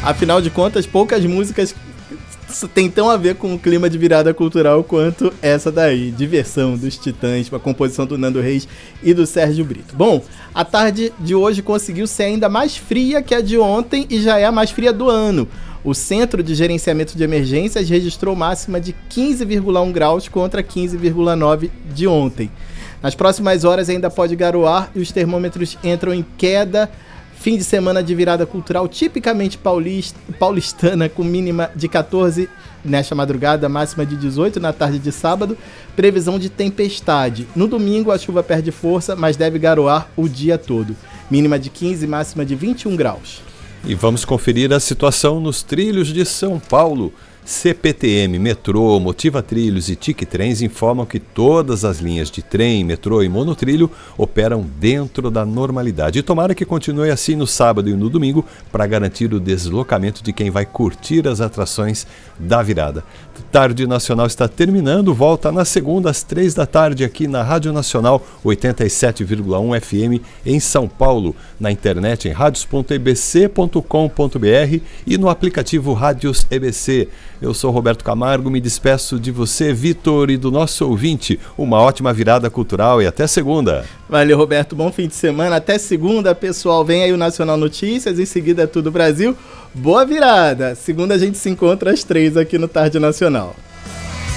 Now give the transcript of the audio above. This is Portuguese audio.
Afinal de contas, poucas músicas tem tão a ver com o clima de virada cultural quanto essa daí, Diversão, dos Titãs, com a composição do Nando Reis e do Sérgio Brito. Bom, a tarde de hoje conseguiu ser ainda mais fria que a de ontem e já é a mais fria do ano. O Centro de Gerenciamento de Emergências registrou máxima de 15,1 graus contra 15,9 de ontem. Nas próximas horas ainda pode garoar e os termômetros entram em queda. Fim de semana de virada cultural tipicamente paulistana, com mínima de 14 nesta madrugada, máxima de 18 na tarde de sábado. Previsão de tempestade. No domingo a chuva perde força, mas deve garoar o dia todo. Mínima de 15, máxima de 21 graus. E vamos conferir a situação nos trilhos de São Paulo. CPTM, metrô, Motiva Trilhos e TIC-Trens informam que todas as linhas de trem, metrô e monotrilho operam dentro da normalidade. E tomara que continue assim no sábado e no domingo para garantir o deslocamento de quem vai curtir as atrações da virada. Tarde Nacional está terminando, volta na segunda às 3 da tarde aqui na Rádio Nacional 87,1 FM em São Paulo, na internet em radios.ebc.com.br e no aplicativo Rádios EBC. Eu sou Roberto Camargo, me despeço de você, Vitor, e do nosso ouvinte. Uma ótima virada cultural e até segunda. Valeu, Roberto. Bom fim de semana. Até segunda, pessoal. Vem aí o Nacional Notícias, em seguida Tudo Brasil. Boa virada. Segunda a gente se encontra às 3 aqui no Tarde Nacional.